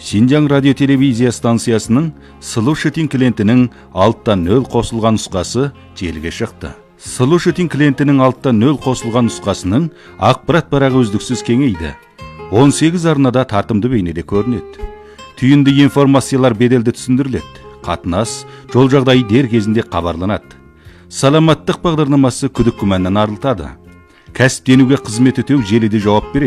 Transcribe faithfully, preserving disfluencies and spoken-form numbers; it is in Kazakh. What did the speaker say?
Шинжаң радио телевизия станциясының Слушатель клиентінің алттан нөл қосылған нұсқасы желіге шықты. Слушатель клиентінің алттан нөл қосылған нұсқасының ақпарат барағы үздіксіз кеңейді. он сегіз арнада тартымды бейнеде көрінеді. Түйінді информациялар беделді түсіндіріледі. Қатынас, жол жағдайы дер кезінде хабарланады. Саламаттық бағдарламасы күдік күмәннен арылтады. Кәсіптенуге қызмет өтеу желіде жауап береді.